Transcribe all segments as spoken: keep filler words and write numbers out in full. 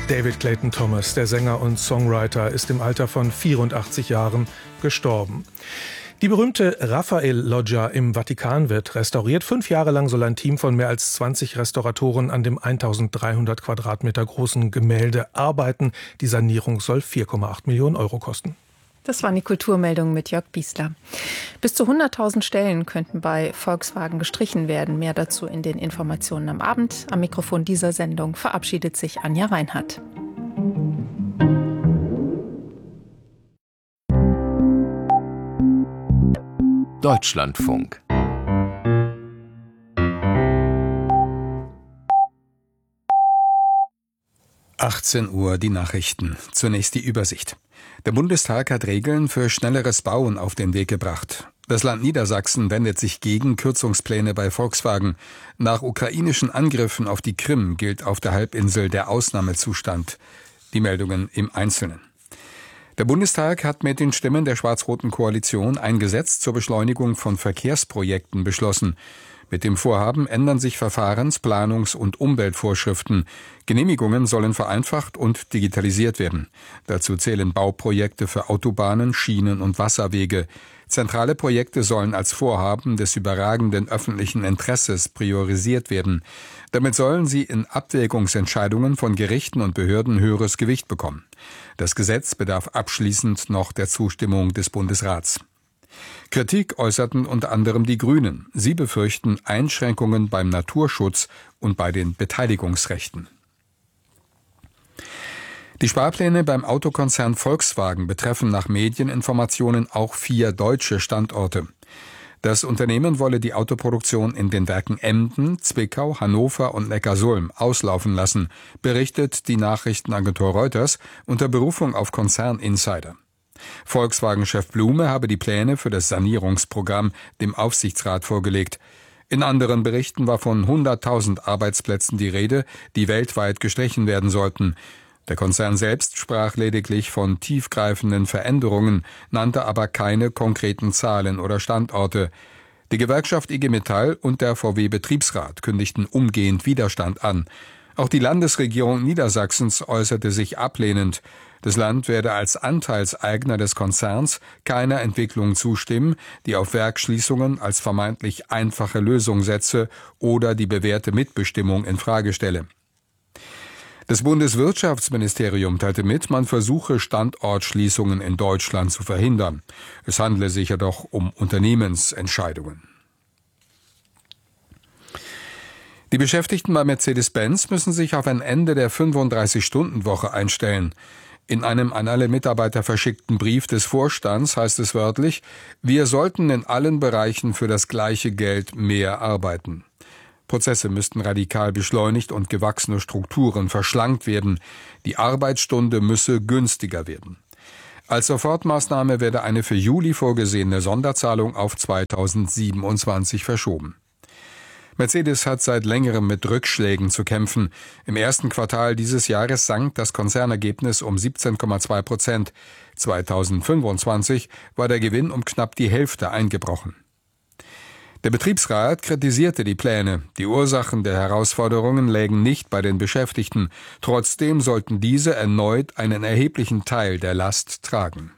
David Clayton Thomas, der Sänger und Songwriter, ist im Alter von vierundachtzig Jahren gestorben. Die berühmte Raphael-Loggia im Vatikan wird restauriert. Fünf Jahre lang soll ein Team von mehr als zwanzig Restauratoren an dem eintausenddreihundert Quadratmeter großen Gemälde arbeiten. Die Sanierung soll vier Komma acht Millionen Euro kosten. Das waren die Kulturmeldungen mit Jörg Biesler. Bis zu hunderttausend Stellen könnten bei Volkswagen gestrichen werden. Mehr dazu in den Informationen am Abend. Am Mikrofon dieser Sendung verabschiedet sich Anja Reinhardt. Deutschlandfunk. achtzehn Uhr, die Nachrichten. Zunächst die Übersicht. Der Bundestag hat Regeln für schnelleres Bauen auf den Weg gebracht. Das Land Niedersachsen wendet sich gegen Kürzungspläne bei Volkswagen. Nach ukrainischen Angriffen auf die Krim gilt auf der Halbinsel der Ausnahmezustand. Die Meldungen im Einzelnen. Der Bundestag hat mit den Stimmen der schwarz-roten Koalition ein Gesetz zur Beschleunigung von Verkehrsprojekten beschlossen. Mit dem Vorhaben ändern sich Verfahrens-, Planungs- und Umweltvorschriften. Genehmigungen sollen vereinfacht und digitalisiert werden. Dazu zählen Bauprojekte für Autobahnen, Schienen und Wasserwege. Zentrale Projekte sollen als Vorhaben des überragenden öffentlichen Interesses priorisiert werden. Damit sollen sie in Abwägungsentscheidungen von Gerichten und Behörden höheres Gewicht bekommen. Das Gesetz bedarf abschließend noch der Zustimmung des Bundesrats. Kritik äußerten unter anderem die Grünen. Sie befürchten Einschränkungen beim Naturschutz und bei den Beteiligungsrechten. Die Sparpläne beim Autokonzern Volkswagen betreffen nach Medieninformationen auch vier deutsche Standorte. Das Unternehmen wolle die Autoproduktion in den Werken Emden, Zwickau, Hannover und Neckarsulm auslaufen lassen, berichtet die Nachrichtenagentur Reuters unter Berufung auf Konzerninsider. Volkswagen-Chef Blume habe die Pläne für das Sanierungsprogramm dem Aufsichtsrat vorgelegt. In anderen Berichten war von hunderttausend Arbeitsplätzen die Rede, die weltweit gestrichen werden sollten. Der Konzern selbst sprach lediglich von tiefgreifenden Veränderungen, nannte aber keine konkreten Zahlen oder Standorte. Die Gewerkschaft I G Metall und der V W-Betriebsrat kündigten umgehend Widerstand an. Auch die Landesregierung Niedersachsens äußerte sich ablehnend. Das Land werde als Anteilseigner des Konzerns keiner Entwicklung zustimmen, die auf Werksschließungen als vermeintlich einfache Lösung setze oder die bewährte Mitbestimmung in Frage stelle. Das Bundeswirtschaftsministerium teilte mit, man versuche Standortschließungen in Deutschland zu verhindern. Es handle sich jedoch um Unternehmensentscheidungen. Die Beschäftigten bei Mercedes-Benz müssen sich auf ein Ende der fünfunddreißig-Stunden-Woche einstellen. In einem an alle Mitarbeiter verschickten Brief des Vorstands heißt es wörtlich, wir sollten in allen Bereichen für das gleiche Geld mehr arbeiten. Prozesse müssten radikal beschleunigt und gewachsene Strukturen verschlankt werden. Die Arbeitsstunde müsse günstiger werden. Als Sofortmaßnahme werde eine für Juli vorgesehene Sonderzahlung auf zweitausendsiebenundzwanzig verschoben. Mercedes hat seit längerem mit Rückschlägen zu kämpfen. Im ersten Quartal dieses Jahres sank das Konzernergebnis um siebzehn Komma zwei Prozent. zweitausendfünfundzwanzig war der Gewinn um knapp die Hälfte eingebrochen. Der Betriebsrat kritisierte die Pläne. Die Ursachen der Herausforderungen lägen nicht bei den Beschäftigten. Trotzdem sollten diese erneut einen erheblichen Teil der Last tragen.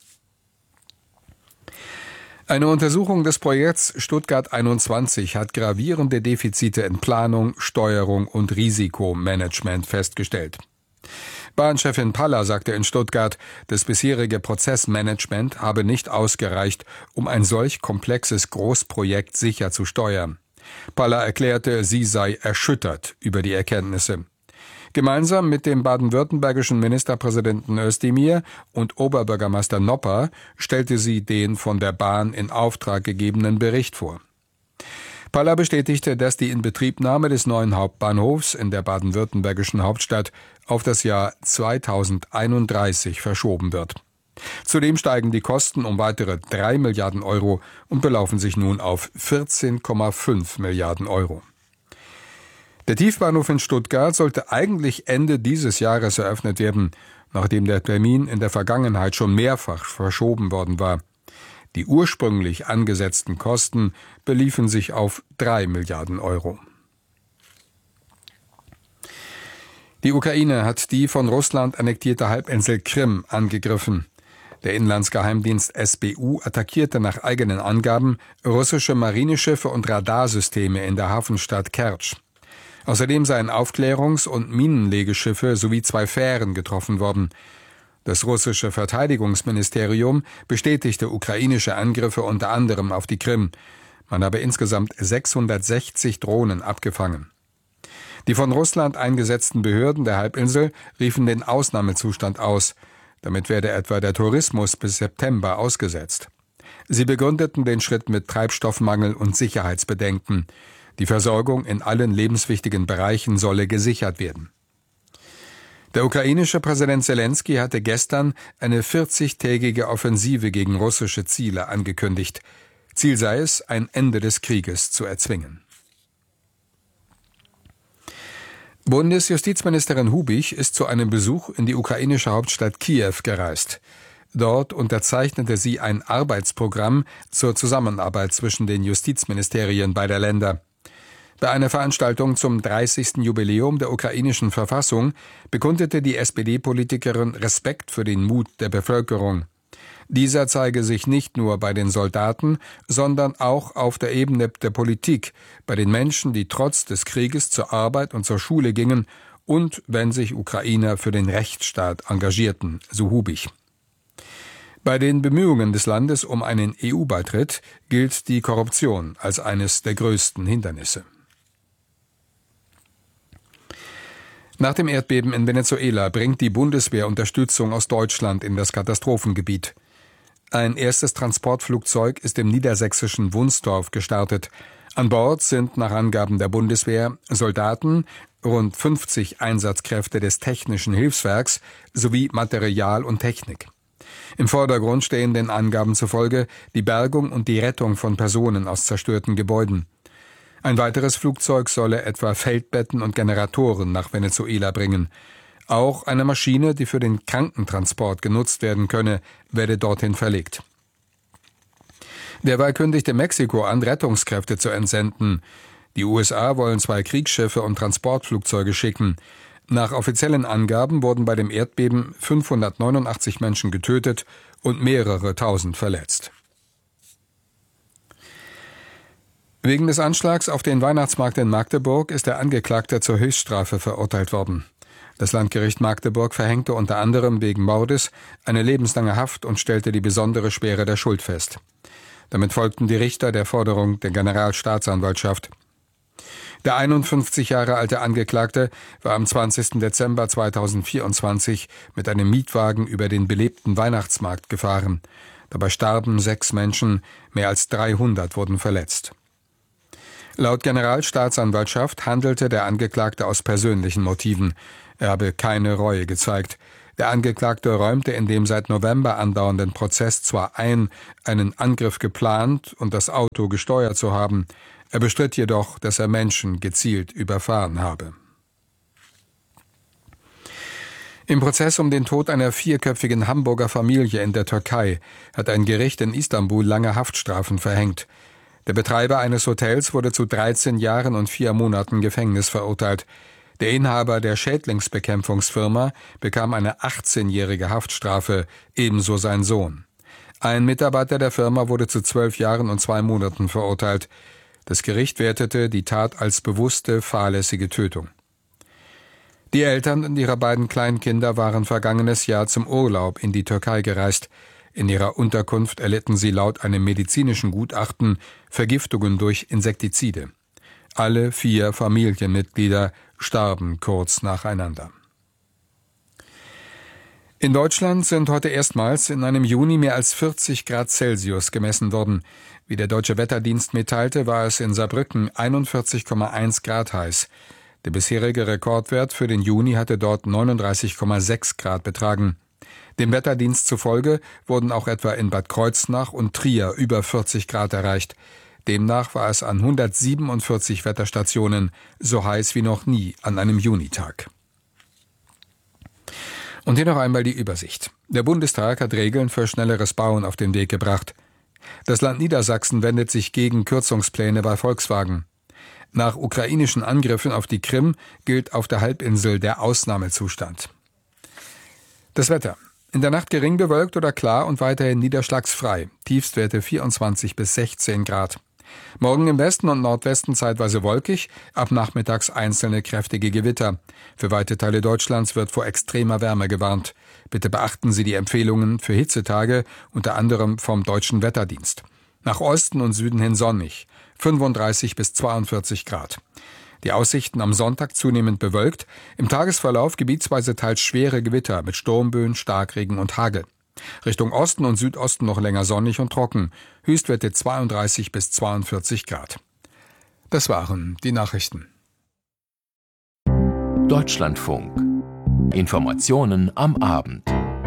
Eine Untersuchung des Projekts Stuttgart einundzwanzig hat gravierende Defizite in Planung, Steuerung und Risikomanagement festgestellt. Bahnchefin Paller sagte in Stuttgart, das bisherige Prozessmanagement habe nicht ausgereicht, um ein solch komplexes Großprojekt sicher zu steuern. Paller erklärte, sie sei erschüttert über die Erkenntnisse. Gemeinsam mit dem baden-württembergischen Ministerpräsidenten Özdemir und Oberbürgermeister Nopper stellte sie den von der Bahn in Auftrag gegebenen Bericht vor. Paller bestätigte, dass die Inbetriebnahme des neuen Hauptbahnhofs in der baden-württembergischen Hauptstadt auf das Jahr zweitausendeinunddreißig verschoben wird. Zudem steigen die Kosten um weitere drei Milliarden Euro und belaufen sich nun auf vierzehn Komma fünf Milliarden Euro. Der Tiefbahnhof in Stuttgart sollte eigentlich Ende dieses Jahres eröffnet werden, nachdem der Termin in der Vergangenheit schon mehrfach verschoben worden war. Die ursprünglich angesetzten Kosten beliefen sich auf drei Milliarden Euro. Die Ukraine hat die von Russland annektierte Halbinsel Krim angegriffen. Der Inlandsgeheimdienst S B U attackierte nach eigenen Angaben russische Marineschiffe und Radarsysteme in der Hafenstadt Kertsch. Außerdem seien Aufklärungs- und Minenlegeschiffe sowie zwei Fähren getroffen worden. Das russische Verteidigungsministerium bestätigte ukrainische Angriffe unter anderem auf die Krim. Man habe insgesamt sechshundertsechzig Drohnen abgefangen. Die von Russland eingesetzten Behörden der Halbinsel riefen den Ausnahmezustand aus. Damit werde etwa der Tourismus bis September ausgesetzt. Sie begründeten den Schritt mit Treibstoffmangel und Sicherheitsbedenken. Die Versorgung in allen lebenswichtigen Bereichen solle gesichert werden. Der ukrainische Präsident Selenskyj hatte gestern eine vierzigtägige Offensive gegen russische Ziele angekündigt. Ziel sei es, ein Ende des Krieges zu erzwingen. Bundesjustizministerin Hubich ist zu einem Besuch in die ukrainische Hauptstadt Kiew gereist. Dort unterzeichnete sie ein Arbeitsprogramm zur Zusammenarbeit zwischen den Justizministerien beider Länder. Bei einer Veranstaltung zum dreißigsten Jubiläum der ukrainischen Verfassung bekundete die S P D-Politikerin Respekt für den Mut der Bevölkerung. Dieser zeige sich nicht nur bei den Soldaten, sondern auch auf der Ebene der Politik, bei den Menschen, die trotz des Krieges zur Arbeit und zur Schule gingen und wenn sich Ukrainer für den Rechtsstaat engagierten, so Hubich. Bei den Bemühungen des Landes um einen E U-Beitritt gilt die Korruption als eines der größten Hindernisse. Nach dem Erdbeben in Venezuela bringt die Bundeswehr Unterstützung aus Deutschland in das Katastrophengebiet. Ein erstes Transportflugzeug ist im niedersächsischen Wunstorf gestartet. An Bord sind nach Angaben der Bundeswehr Soldaten, rund fünfzig Einsatzkräfte des Technischen Hilfswerks sowie Material und Technik. Im Vordergrund stehen den Angaben zufolge die Bergung und die Rettung von Personen aus zerstörten Gebäuden. Ein weiteres Flugzeug solle etwa Feldbetten und Generatoren nach Venezuela bringen. Auch eine Maschine, die für den Krankentransport genutzt werden könne, werde dorthin verlegt. Derweil kündigte Mexiko an, Rettungskräfte zu entsenden. Die U S A wollen zwei Kriegsschiffe und Transportflugzeuge schicken. Nach offiziellen Angaben wurden bei dem Erdbeben fünfhundertneunundachtzig Menschen getötet und mehrere tausend verletzt. Wegen des Anschlags auf den Weihnachtsmarkt in Magdeburg ist der Angeklagte zur Höchststrafe verurteilt worden. Das Landgericht Magdeburg verhängte unter anderem wegen Mordes eine lebenslange Haft und stellte die besondere Schwere der Schuld fest. Damit folgten die Richter der Forderung der Generalstaatsanwaltschaft. Der einundfünfzig Jahre alte Angeklagte war am zwanzigsten Dezember zweitausendvierundzwanzig mit einem Mietwagen über den belebten Weihnachtsmarkt gefahren. Dabei starben sechs Menschen, mehr als dreihundert wurden verletzt. Laut Generalstaatsanwaltschaft handelte der Angeklagte aus persönlichen Motiven. Er habe keine Reue gezeigt. Der Angeklagte räumte in dem seit November andauernden Prozess zwar ein, einen Angriff geplant und das Auto gesteuert zu haben. Er bestritt jedoch, dass er Menschen gezielt überfahren habe. Im Prozess um den Tod einer vierköpfigen Hamburger Familie in der Türkei hat ein Gericht in Istanbul lange Haftstrafen verhängt. Der Betreiber eines Hotels wurde zu dreizehn Jahren und vier Monaten Gefängnis verurteilt. Der Inhaber der Schädlingsbekämpfungsfirma bekam eine achtzehnjährige Haftstrafe, ebenso sein Sohn. Ein Mitarbeiter der Firma wurde zu zwölf Jahren und zwei Monaten verurteilt. Das Gericht wertete die Tat als bewusste, fahrlässige Tötung. Die Eltern und ihre beiden Kleinkinder waren vergangenes Jahr zum Urlaub in die Türkei gereist. In ihrer Unterkunft erlitten sie laut einem medizinischen Gutachten Vergiftungen durch Insektizide. Alle vier Familienmitglieder starben kurz nacheinander. In Deutschland sind heute erstmals in einem Juni mehr als vierzig Grad Celsius gemessen worden. Wie der Deutsche Wetterdienst mitteilte, war es in Saarbrücken einundvierzig Komma eins Grad heiß. Der bisherige Rekordwert für den Juni hatte dort neununddreißig Komma sechs Grad betragen. Dem Wetterdienst zufolge wurden auch etwa in Bad Kreuznach und Trier über vierzig Grad erreicht. Demnach war es an hundertsiebenundvierzig Wetterstationen so heiß wie noch nie an einem Junitag. Und hier noch einmal die Übersicht. Der Bundestag hat Regeln für schnelleres Bauen auf den Weg gebracht. Das Land Niedersachsen wendet sich gegen Kürzungspläne bei Volkswagen. Nach ukrainischen Angriffen auf die Krim gilt auf der Halbinsel der Ausnahmezustand. Das Wetter. In der Nacht gering bewölkt oder klar und weiterhin niederschlagsfrei. Tiefstwerte vierundzwanzig bis sechzehn Grad. Morgen im Westen und Nordwesten zeitweise wolkig, ab nachmittags einzelne kräftige Gewitter. Für weite Teile Deutschlands wird vor extremer Wärme gewarnt. Bitte beachten Sie die Empfehlungen für Hitzetage, unter anderem vom Deutschen Wetterdienst. Nach Osten und Süden hin sonnig, fünfunddreißig bis zweiundvierzig Grad. Die Aussichten am Sonntag zunehmend bewölkt, im Tagesverlauf gebietsweise teils schwere Gewitter mit Sturmböen, Starkregen und Hagel. Richtung Osten und Südosten noch länger sonnig und trocken, Höchstwerte zweiunddreißig bis zweiundvierzig Grad. Das waren die Nachrichten. Deutschlandfunk. Informationen am Abend.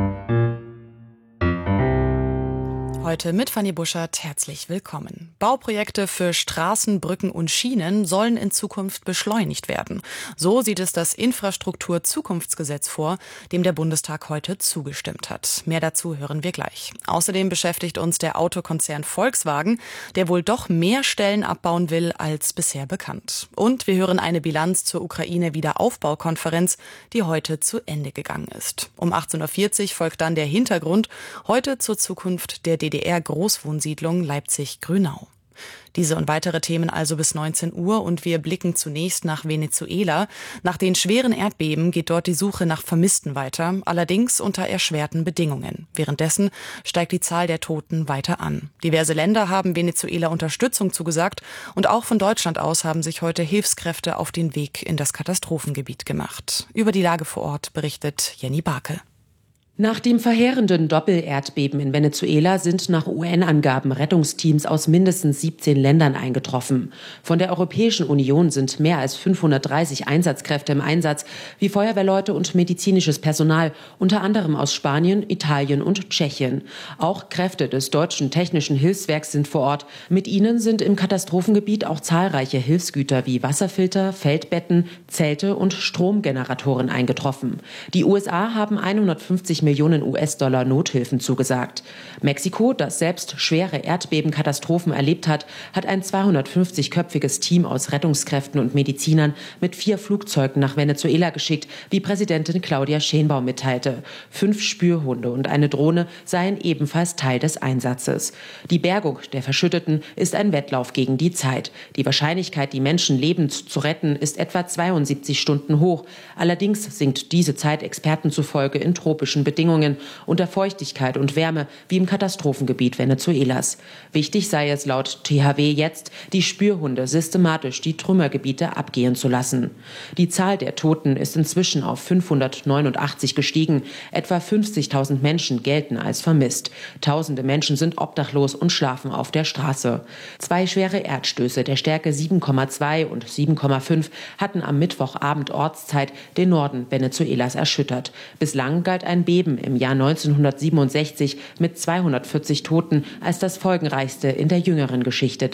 Heute mit Fanny Buschert, herzlich willkommen. Bauprojekte für Straßen, Brücken und Schienen sollen in Zukunft beschleunigt werden. So sieht es das Infrastrukturzukunftsgesetz vor, dem der Bundestag heute zugestimmt hat. Mehr dazu hören wir gleich. Außerdem beschäftigt uns der Autokonzern Volkswagen, der wohl doch mehr Stellen abbauen will als bisher bekannt. Und wir hören eine Bilanz zur Ukraine-Wiederaufbaukonferenz, die heute zu Ende gegangen ist. Um achtzehn Uhr vierzig folgt dann der Hintergrund, heute zur Zukunft der D D R-Großwohnsiedlung Leipzig-Grünau. Diese und weitere Themen also bis neunzehn Uhr und wir blicken zunächst nach Venezuela. Nach den schweren Erdbeben geht dort die Suche nach Vermissten weiter, allerdings unter erschwerten Bedingungen. Währenddessen steigt die Zahl der Toten weiter an. Diverse Länder haben Venezuela Unterstützung zugesagt und auch von Deutschland aus haben sich heute Hilfskräfte auf den Weg in das Katastrophengebiet gemacht. Über die Lage vor Ort berichtet Jenny Barke. Nach dem verheerenden Doppelerdbeben in Venezuela sind nach U N-Angaben Rettungsteams aus mindestens siebzehn Ländern eingetroffen. Von der Europäischen Union sind mehr als fünfhundertdreißig Einsatzkräfte im Einsatz, wie Feuerwehrleute und medizinisches Personal, unter anderem aus Spanien, Italien und Tschechien. Auch Kräfte des Deutschen Technischen Hilfswerks sind vor Ort. Mit ihnen sind im Katastrophengebiet auch zahlreiche Hilfsgüter wie Wasserfilter, Feldbetten, Zelte und Stromgeneratoren eingetroffen. Die U S A haben hundertfünfzig Millionen U S-Dollar Nothilfen zugesagt. Mexiko, das selbst schwere Erdbebenkatastrophen erlebt hat, hat ein zweihundertfünfzig-köpfiges Team aus Rettungskräften und Medizinern mit vier Flugzeugen nach Venezuela geschickt, wie Präsidentin Claudia Sheinbaum mitteilte. Fünf Spürhunde und eine Drohne seien ebenfalls Teil des Einsatzes. Die Bergung der Verschütteten ist ein Wettlauf gegen die Zeit. Die Wahrscheinlichkeit, die Menschen lebend zu retten, ist etwa zweiundsiebzig Stunden hoch. Allerdings sinkt diese Zeit Experten zufolge in tropischen Bedingungen. Bedingungen unter Feuchtigkeit und Wärme wie im Katastrophengebiet Venezuelas. Wichtig sei es laut T H W jetzt, die Spürhunde systematisch die Trümmergebiete abgehen zu lassen. Die Zahl der Toten ist inzwischen auf fünfhundertneunundachtzig gestiegen. Etwa fünfzigtausend Menschen gelten als vermisst. Tausende Menschen sind obdachlos und schlafen auf der Straße. Zwei schwere Erdstöße der Stärke sieben Komma zwei und sieben Komma fünf hatten am Mittwochabend Ortszeit den Norden Venezuelas erschüttert. Bislang galt ein Beben im Jahr neunzehnhundertsiebenundsechzig mit zweihundertvierzig Toten als das folgenreichste in der jüngeren Geschichte